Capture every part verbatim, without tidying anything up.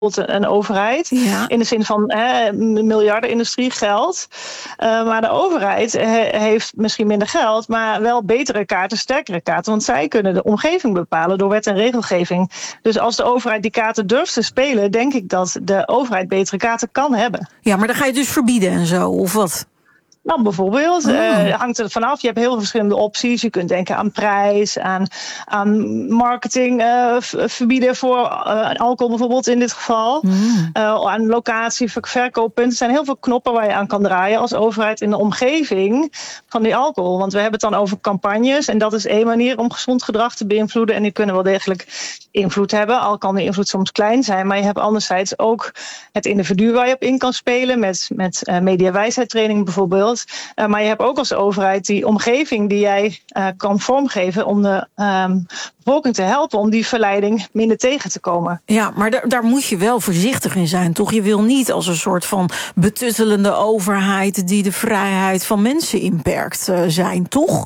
een overheid. Ja. In de zin van hè, miljardenindustrie geld. Uh, maar de overheid he, heeft misschien minder geld, maar wel betere kaarten, sterkere kaarten. Want zij kunnen de omgeving bepalen door wet en regelgeving. Dus als de overheid die kaarten durft te spelen, denk ik dat de overheid betere kaarten kan hebben. Ja, maar dan ga je dus verbieden en zo, of wat? Nou, bijvoorbeeld, oh. uh, hangt er vanaf. Je hebt heel veel verschillende opties. Je kunt denken aan prijs, aan, aan marketing, uh, verbieden voor uh, alcohol bijvoorbeeld in dit geval. Mm. Uh, aan locatie, verkooppunten. Er zijn heel veel knoppen waar je aan kan draaien als overheid in de omgeving van die alcohol. Want we hebben het dan over campagnes. En dat is één manier om gezond gedrag te beïnvloeden. En die kunnen wel degelijk invloed hebben. Al kan die invloed soms klein zijn. Maar je hebt anderzijds ook het individu waar je op in kan spelen. Met, met uh, mediawijsheidstraining bijvoorbeeld. Uh, maar je hebt ook als overheid die omgeving die jij uh, kan vormgeven om de um, bevolking te helpen om die verleiding minder tegen te komen. Ja, maar daar, daar moet je wel voorzichtig in zijn, toch? Je wil niet als een soort van betuttelende overheid die de vrijheid van mensen inperkt uh, zijn, toch?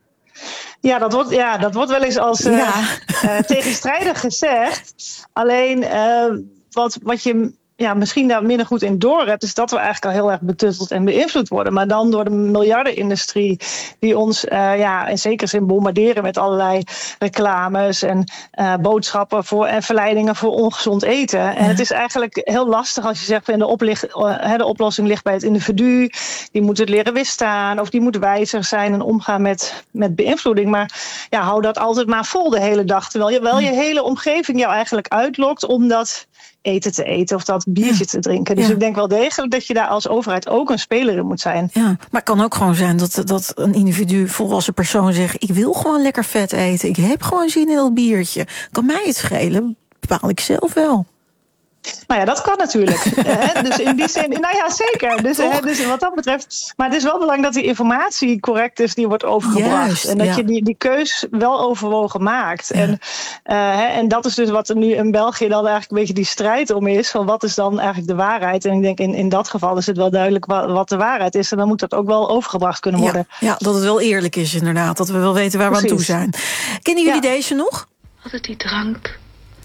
Ja, dat wordt, ja, dat wordt wel eens als uh, ja. uh, tegenstrijdig gezegd. Alleen uh, wat, wat je ja, misschien daar minder goed in door hebt, is dat we eigenlijk al heel erg betutteld en beïnvloed worden. Maar dan door de miljardenindustrie die ons uh, ja, in zekere zin bombarderen met allerlei reclames en uh, boodschappen voor en verleidingen voor ongezond eten. Ja. En het is eigenlijk heel lastig als je zegt in de, oplicht, uh, de oplossing ligt bij het individu. Die moet het leren weerstaan of die moet wijzer zijn en omgaan met, met beïnvloeding. Maar ja, hou dat altijd maar vol de hele dag. Terwijl je wel je hele omgeving jou eigenlijk uitlokt om dat eten te eten of dat biertje ja. te drinken. Dus ja. ik denk wel degelijk dat je daar als overheid ook een speler in moet zijn. Ja, maar het kan ook gewoon zijn dat, dat een individu, volwassen persoon zegt, ik wil gewoon lekker vet eten. Ik heb gewoon zin in dat biertje. Kan mij het schelen? Bepaal ik zelf wel. Nou ja, dat kan natuurlijk. uh, dus in die zin, nou ja, zeker. Dus, uh, dus wat dat betreft. Maar het is wel belangrijk dat die informatie correct is, die wordt overgebracht. Juist, en dat ja. je die, die keus wel overwogen maakt. Ja. En, uh, hè, en dat is dus wat er nu in België dan eigenlijk een beetje die strijd om is. Van wat is dan eigenlijk de waarheid? En ik denk in, in dat geval is het wel duidelijk wat, wat de waarheid is. En dan moet dat ook wel overgebracht kunnen worden. Ja, ja, dat het wel eerlijk is inderdaad. Dat we wel weten waar Precies. we aan toe zijn. Kennen jullie ja. deze nog? Altijd die drank.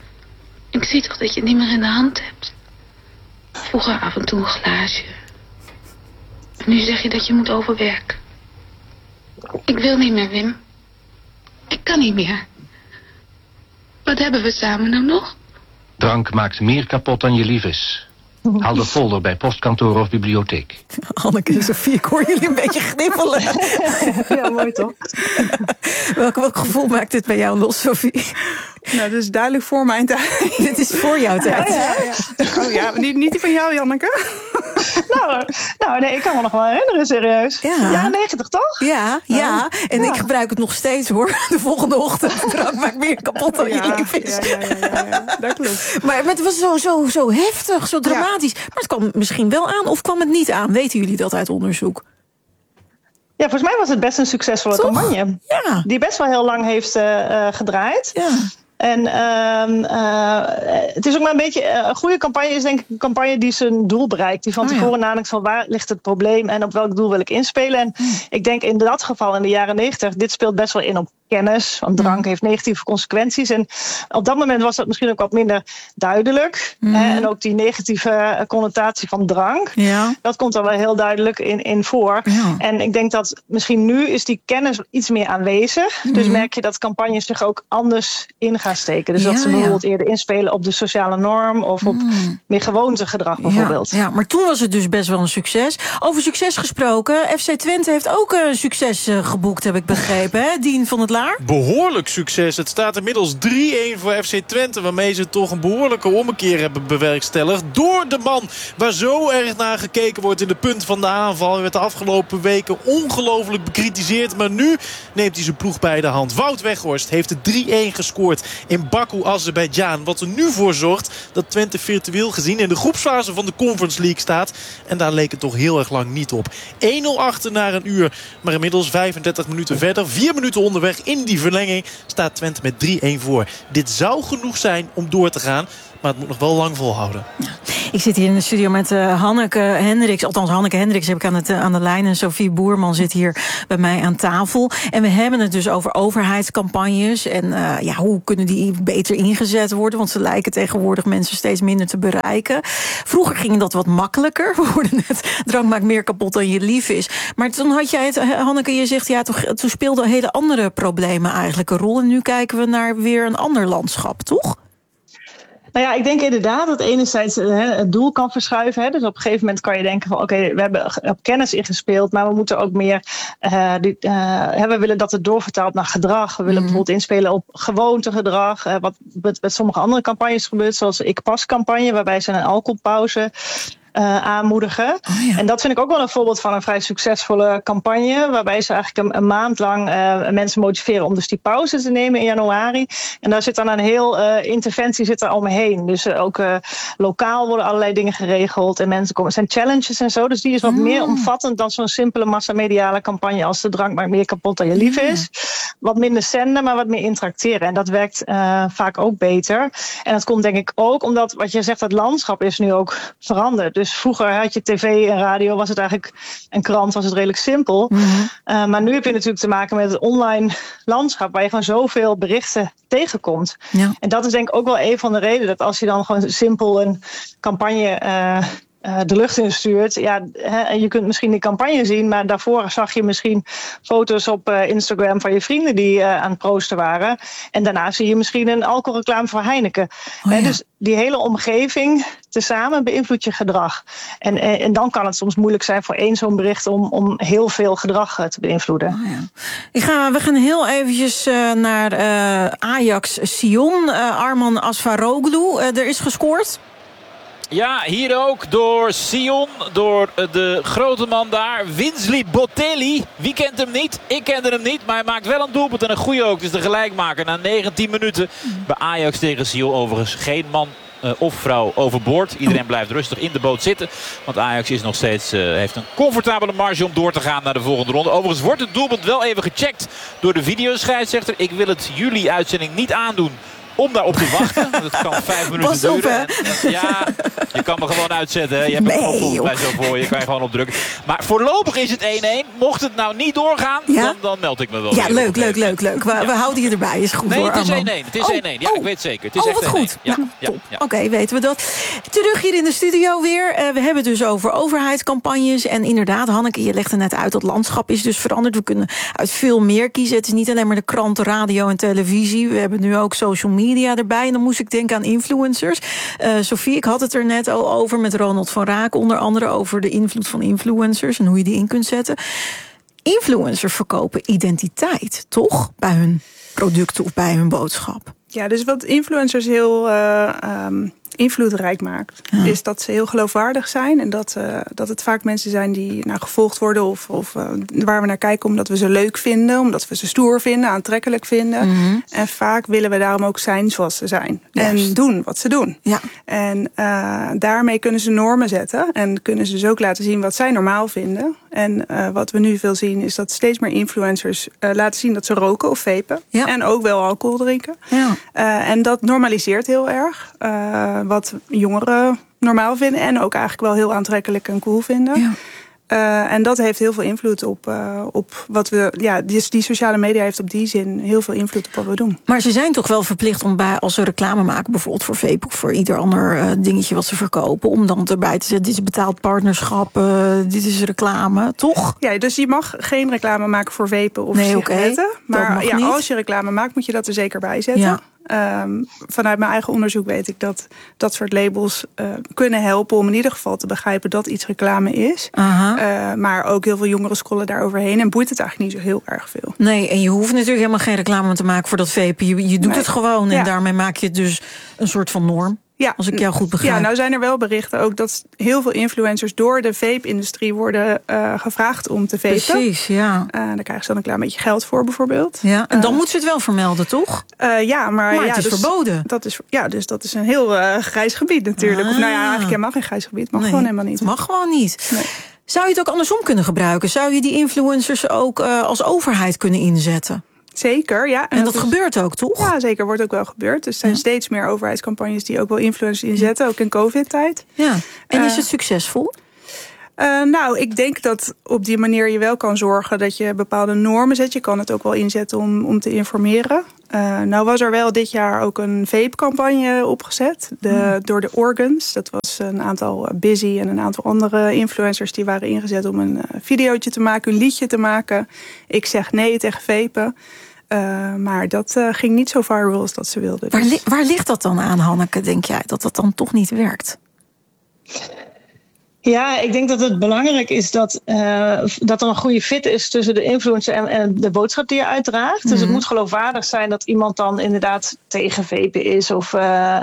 Ik zie toch dat je het niet meer in de hand hebt. Vroeger af en toe een glaasje. En nu zeg je dat je moet overwerken. Ik wil niet meer, Wim. Ik kan niet meer. Wat hebben we samen nou nog? Drank maakt meer kapot dan je lief is. Haal de folder bij postkantoor of bibliotheek. Anneke en Sophie, ik hoor jullie een beetje gniffelen. Ja, mooi toch? welk, welk gevoel maakt dit bij jou los, Sophie? Nou, dit is duidelijk voor mijn tijd. Dit is voor jouw tijd. Ja, ja, ja. Oh ja, niet, niet die van jou, Janneke. nou, nou, nee, ik kan me nog wel herinneren, serieus. Ja, ja negentig toch? Ja, ja. En ja. ik gebruik het nog steeds, hoor. De volgende ochtend. De drank maakt meer kapot dan ja, je lief is. Ja, ja, ja, ja, ja, dat klopt. Maar het was zo, zo, zo heftig, zo dramatisch. Ja. Maar het kwam misschien wel aan, of kwam het niet aan? Weten jullie dat uit onderzoek? Ja, volgens mij was het best een succesvolle Toch? campagne. Ja. Die best wel heel lang heeft uh, gedraaid. Ja. En uh, uh, het is ook maar een beetje, uh, een goede campagne is denk ik een campagne die zijn doel bereikt. Die van oh, tevoren ja. nadenkt van waar ligt het probleem en op welk doel wil ik inspelen. En mm. ik denk in dat geval in de jaren negentig, dit speelt best wel in op kennis. Want drank mm. heeft negatieve consequenties. En op dat moment was dat misschien ook wat minder duidelijk. Mm. Hè? En ook die negatieve connotatie van drank. Ja. Dat komt er wel heel duidelijk in, in voor. Ja. En ik denk dat misschien nu is die kennis iets meer aanwezig. Mm. Dus merk je dat campagnes zich ook anders in gaan steken. Dus ja, dat ze bijvoorbeeld ja. eerder inspelen op de sociale norm of op mm. meer gewoontegedrag bijvoorbeeld. Ja, ja, maar toen was het dus best wel een succes. Over succes gesproken, F C Twente heeft ook een succes uh, geboekt, heb ik begrepen. Hè? Dien van het Laar? Behoorlijk succes. Het staat inmiddels drie-een voor F C Twente, waarmee ze toch een behoorlijke ommekeer hebben bewerkstelligd. Door de man waar zo erg naar gekeken wordt in de punt van de aanval. Hij werd de afgelopen weken ongelooflijk bekritiseerd, maar nu neemt hij zijn ploeg bij de hand. Wout Weghorst heeft de drie-een gescoord in Baku, Azerbeidzjan. Wat er nu voor zorgt dat Twente virtueel gezien in de groepsfase van de Conference League staat. En daar leek het toch heel erg lang niet op. één-nul achter na een uur. Maar inmiddels vijfendertig minuten verder. Vier minuten onderweg in die verlenging staat Twente met drie-een voor. Dit zou genoeg zijn om door te gaan. Maar het moet nog wel lang volhouden. Ik zit hier in de studio met uh, Hanneke Hendricks. Althans, Hanneke Hendricks heb ik aan, het, uh, aan de lijn. En Sophie Boerman zit hier bij mij aan tafel. En we hebben het dus over overheidscampagnes. En uh, ja, hoe kunnen die beter ingezet worden? Want ze lijken tegenwoordig mensen steeds minder te bereiken. Vroeger ging dat wat makkelijker. We hoorden net, drank maakt meer kapot dan je lief is. Maar toen had jij het, Hanneke, je zegt, ja, toch, toen speelden hele andere problemen eigenlijk een rol. En nu kijken we naar weer een ander landschap, toch? Nou ja, ik denk inderdaad dat enerzijds hè, het doel kan verschuiven. Hè. Dus op een gegeven moment kan je denken van oké, okay, we hebben op kennis ingespeeld, maar we moeten ook meer, uh, die, uh, hè, we willen dat het doorvertaalt naar gedrag. We willen mm. bijvoorbeeld inspelen op gewoontegedrag. Uh, wat met, met sommige andere campagnes gebeurt, zoals de Ik Pas campagne, waarbij ze een alcoholpauze Uh, aanmoedigen. Oh ja. En dat vind ik ook wel een voorbeeld van een vrij succesvolle campagne, waarbij ze eigenlijk een, een maand lang uh, mensen motiveren om dus die pauze te nemen in januari. En daar zit dan een heel uh, interventie zit er omheen. Dus uh, ook uh, lokaal worden allerlei dingen geregeld en mensen komen. Het zijn challenges en zo, dus die is wat mm. meer omvattend dan zo'n simpele massamediale campagne als de drank maakt meer kapot dan je lief is. Mm. Wat minder zenden, maar wat meer interacteren. En dat werkt uh, vaak ook beter. En dat komt denk ik ook omdat, wat je zegt, het landschap is nu ook veranderd. Dus vroeger had je tv en radio, was het eigenlijk een krant, was het redelijk simpel. Mm-hmm. Uh, maar nu heb je natuurlijk te maken met het online landschap, waar je gewoon zoveel berichten tegenkomt. Ja. En dat is denk ik ook wel een van de redenen dat als je dan gewoon simpel een campagne Uh, Uh, de lucht in stuurt. Ja, hè, en je kunt misschien die campagne zien, maar daarvoor zag je misschien foto's op uh, Instagram van je vrienden die uh, aan het proosten waren. En daarna zie je misschien een alcoholreclame voor Heineken. Oh, ja. Hè, dus die hele omgeving tezamen beïnvloedt je gedrag. En, en, en dan kan het soms moeilijk zijn voor één zo'n bericht om, om heel veel gedrag uh, te beïnvloeden. Oh, ja. Ik ga, we gaan heel eventjes uh, naar uh, Ajax Sion. Uh, Arman Asfaroglu, uh, er is gescoord. Ja, hier ook door Sion, door de grote man daar, Winsley Botelli. Wie kent hem niet? Ik kende hem niet, maar hij maakt wel een doelpunt en een goede ook. Het is de gelijkmaker na negentien minuten bij Ajax tegen Sion. Overigens geen man uh, of vrouw overboord. Iedereen blijft rustig in de boot zitten. Want Ajax is nog steeds, uh, heeft een comfortabele marge om door te gaan naar de volgende ronde. Overigens wordt het doelpunt wel even gecheckt door de videoscheidsrechter. Ik wil het jullie uitzending niet aandoen om daarop te wachten. Dat kan vijf minuten Pas op, duren. En, en, ja, je kan me gewoon uitzetten. Hè. Je hebt nee, een volgens mij zo voor je. Kan je gewoon opdrukken. Maar voorlopig is het één-één. Mocht het nou niet doorgaan, ja? dan, dan meld ik me wel. Ja, leuk, leuk, leuk, leuk. We, ja. we houden je erbij. Is goed, nee, hoor, het is Arman. één-één. Het is één-één. Ja, oh, ik weet het zeker. Het is oh, echt wat goed. Ja, ja, ja, ja. Oké, okay, weten we dat. Terug hier in de studio weer. Uh, we hebben het dus over overheidscampagnes. En inderdaad, Hanneke, je legde net uit, dat landschap is dus veranderd. We kunnen uit veel meer kiezen. Het is niet alleen maar de kranten, radio en televisie. We hebben nu ook social media erbij. En dan moest ik denken aan influencers. Uh, Sophie, ik had het er net al over met Ronald van Raak, onder andere over de invloed van influencers en hoe je die in kunt zetten. Influencers verkopen identiteit, toch? Bij hun producten of bij hun boodschap. Ja, dus wat influencers heel uh, um, invloedrijk maakt, ja. is dat ze heel geloofwaardig zijn. En dat, uh, dat het vaak mensen zijn die nou, gevolgd worden of, of uh, waar we naar kijken omdat we ze leuk vinden, omdat we ze stoer vinden, aantrekkelijk vinden. Mm-hmm. En vaak willen we daarom ook zijn zoals ze zijn. Juist. En doen wat ze doen. Ja. En uh, daarmee kunnen ze normen zetten en kunnen ze dus ook laten zien wat zij normaal vinden. En uh, wat we nu veel zien is dat steeds meer influencers uh, laten zien dat ze roken of vapen. Ja. En ook wel alcohol drinken. Ja. Uh, en dat normaliseert heel erg. Uh, wat jongeren normaal vinden en ook eigenlijk wel heel aantrekkelijk en cool vinden. Ja. Uh, en dat heeft heel veel invloed op, uh, op wat we. Ja, die, die sociale media heeft op die zin heel veel invloed op wat we doen. Maar ze zijn toch wel verplicht om bij, als ze reclame maken, bijvoorbeeld voor vape of voor ieder ander uh, dingetje wat ze verkopen, om dan erbij te zetten: dit is betaald partnerschap, uh, dit is reclame, toch? Ja, dus je mag geen reclame maken voor vapen of nee, sigaretten. Okay. Maar ja, niet. als je reclame maakt, moet je dat er zeker bij zetten. Ja. Um, vanuit mijn eigen onderzoek weet ik dat dat soort labels uh, kunnen helpen om in ieder geval te begrijpen dat iets reclame is. Uh, maar ook heel veel jongeren scrollen daar overheen en boeit het eigenlijk niet zo heel erg veel. Nee, en je hoeft natuurlijk helemaal geen reclame te maken voor dat vapen. Je, je doet nee. het gewoon en ja. daarmee maak je dus een soort van norm. Ja, als ik jou goed begrijp. Ja, nou zijn er wel berichten ook dat heel veel influencers door de vape-industrie worden uh, gevraagd om te vapen. Precies, ja. Uh, daar krijgen ze dan een klein beetje geld voor bijvoorbeeld. Ja, en dan uh, moeten ze het wel vermelden, toch? Uh, ja, maar, maar ja, het is dus, verboden. Dat is, ja, dus dat is een heel uh, grijs gebied natuurlijk. Ah. Of nou ja, eigenlijk helemaal geen grijs gebied. Het mag nee, gewoon helemaal niet. Het mag gewoon niet. Nee. Zou je het ook andersom kunnen gebruiken? Zou je die influencers ook uh, als overheid kunnen inzetten? Zeker, ja. En, en dat, dat is, gebeurt ook, toch? Ja, zeker, wordt ook wel gebeurd. Dus er zijn ja. steeds meer overheidscampagnes die ook wel influencers inzetten, ook in COVID-tijd. Ja. En is het uh, succesvol? Uh, nou, ik denk dat op die manier je wel kan zorgen dat je bepaalde normen zet. Je kan het ook wel inzetten om, om te informeren. Uh, nou was er wel dit jaar ook een vape-campagne opgezet de, hmm. door de Organs. Dat was een aantal Busy en een aantal andere influencers die waren ingezet om een uh, videootje te maken, een liedje te maken. Ik zeg nee tegen vapen. Uh, maar dat uh, ging niet zo viral als dat ze wilden. Dus. Waar, li- waar ligt dat dan aan, Hanneke, denk jij? Dat dat dan toch niet werkt? Ja, ik denk dat het belangrijk is dat, uh, dat er een goede fit is tussen de influencer en, en de boodschap die je uitdraagt. Mm-hmm. Dus het moet geloofwaardig zijn dat iemand dan inderdaad tegen vapen is of uh,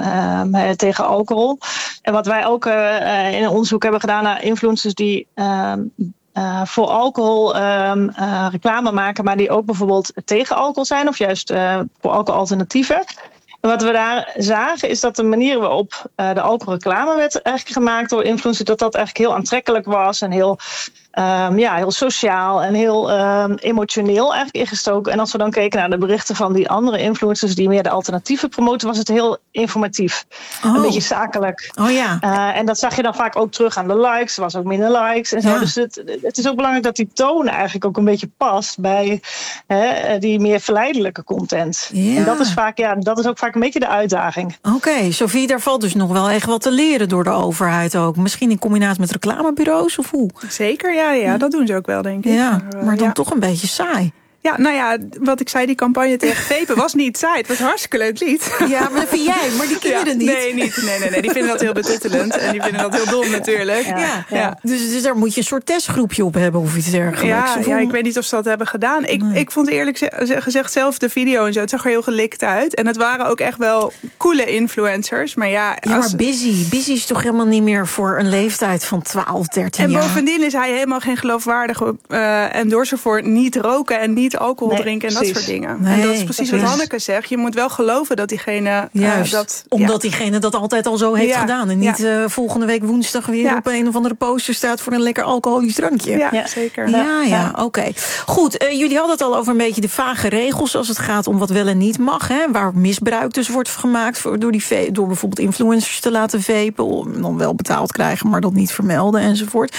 uh, tegen alcohol. En wat wij ook uh, in een onderzoek hebben gedaan naar influencers die Uh, Uh, voor alcohol um, uh, reclame maken, maar die ook bijvoorbeeld tegen alcohol zijn of juist uh, voor alcoholalternatieven. En wat we daar zagen is dat de manier waarop uh, de alcoholreclame werd eigenlijk gemaakt door influencers, dat dat eigenlijk heel aantrekkelijk was en heel, um, ja, heel sociaal en heel um, emotioneel eigenlijk ingestoken. En als we dan keken naar de berichten van die andere influencers die meer de alternatieven promoten, was het heel informatief. Oh. Een beetje zakelijk. Oh ja. Uh, en dat zag je dan vaak ook terug aan de likes. Er was ook minder likes en zo. Ja. Dus het, het is ook belangrijk dat die toon eigenlijk ook een beetje past bij hè, die meer verleidelijke content. Ja. En dat is vaak, ja, dat is ook vaak een beetje de uitdaging. Oké, okay, Sophie, daar valt dus nog wel echt wat te leren door de overheid ook. Misschien in combinatie met reclamebureaus of hoe? Zeker, ja, ja, dat doen ze ook wel, denk ik. Ja, maar, maar dan ja. toch een beetje saai. Ja, nou ja, wat ik zei, die campagne tegen vapen was niet saai. Het was een hartstikke leuk lied. Ja, maar dat vind jij, maar die kinderen ja, niet. Nee, niet. Nee, nee, nee, die vinden dat heel betuttelend. En die vinden dat heel dom natuurlijk. Ja, ja. ja. Dus, dus daar moet je een soort testgroepje op hebben of iets dergelijks. Ja, ja, ik weet niet of ze dat hebben gedaan. Ik, nee. ik vond eerlijk gezegd zelf de video en zo, het zag er heel gelikt uit. En het waren ook echt wel coole influencers. Maar ja, ja als... maar Busy. Busy is toch helemaal niet meer voor een leeftijd van twaalf, dertien en jaar. En bovendien is hij helemaal geen geloofwaardige uh, endorser voor niet roken en niet alcohol nee. drinken en precies. dat soort dingen. Nee, en dat is precies dat wat is... Hanneke zegt. Je moet wel geloven dat diegene Juist, uh, dat... Omdat ja. diegene dat altijd al zo heeft ja. gedaan. En niet ja. uh, volgende week woensdag weer ja. op een of andere poster staat voor een lekker alcoholisch drankje. Ja, ja. zeker. Ja, ja, ja. oké. Okay. Goed, uh, jullie hadden het al over een beetje de vage regels als het gaat om wat wel en niet mag. Hè, waar misbruik dus wordt gemaakt voor, door, die ve- door bijvoorbeeld influencers te laten vapen. Om dan wel betaald krijgen, maar dat niet vermelden enzovoort.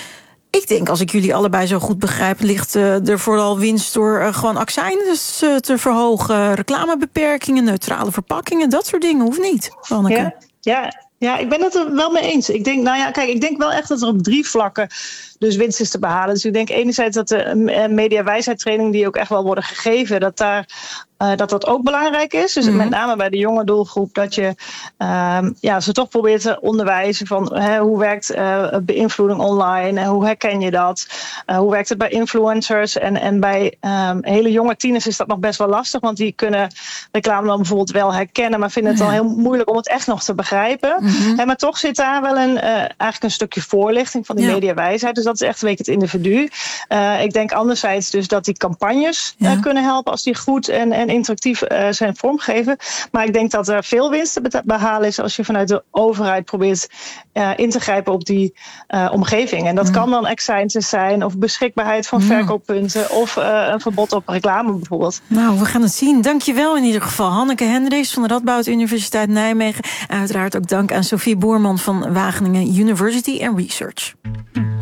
Ik denk, als ik jullie allebei zo goed begrijp, ligt uh, er vooral winst door uh, gewoon accijns uh, te verhogen, reclamebeperkingen, neutrale verpakkingen, dat soort dingen, hoeft niet, Hanneke. Ja, ja, ja, ik ben het er wel mee eens. Ik denk, nou ja, kijk, ik denk wel echt dat er op drie vlakken dus winst is te behalen. Dus ik denk enerzijds dat de mediawijsheidstraining die ook echt wel worden gegeven, dat daar Uh, dat dat ook belangrijk is. Dus mm-hmm. met name bij de jonge doelgroep, dat je uh, ja, ze toch probeert te onderwijzen van hè, hoe werkt uh, beïnvloeding online en hoe herken je dat? Uh, hoe werkt het bij influencers? En, en bij um, hele jonge tieners is dat nog best wel lastig, want die kunnen reclame dan bijvoorbeeld wel herkennen, maar vinden het ja. dan heel moeilijk om het echt nog te begrijpen. Mm-hmm. En maar toch zit daar wel een, uh, eigenlijk een stukje voorlichting van die ja. mediawijsheid. Dus dat is echt een beetje het individu. Uh, ik denk anderzijds dus dat die campagnes ja. uh, kunnen helpen als die goed en, en interactief uh, zijn vormgegeven. Maar ik denk dat er veel winst te behalen is als je vanuit de overheid probeert uh, in te grijpen op die uh, omgeving. En dat mm. kan dan accijns zijn of beschikbaarheid van mm. verkooppunten of uh, een verbod op reclame bijvoorbeeld. Nou, we gaan het zien. Dankjewel in ieder geval. Hanneke Hendricks van de Radboud Universiteit Nijmegen. En uiteraard ook dank aan Sophie Boerman van Wageningen University and Research.